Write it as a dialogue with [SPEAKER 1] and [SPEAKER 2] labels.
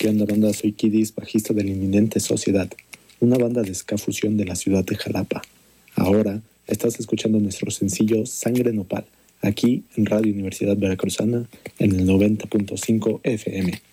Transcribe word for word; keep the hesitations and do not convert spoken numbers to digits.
[SPEAKER 1] ¿Qué onda, banda? Soy Kidis, bajista de la Inminente Sociedad, una banda de ska fusión de la ciudad de Jalapa. Ahora estás escuchando nuestro sencillo Sangre Nopal, aquí en Radio Universidad Veracruzana, en el noventa punto cinco F M.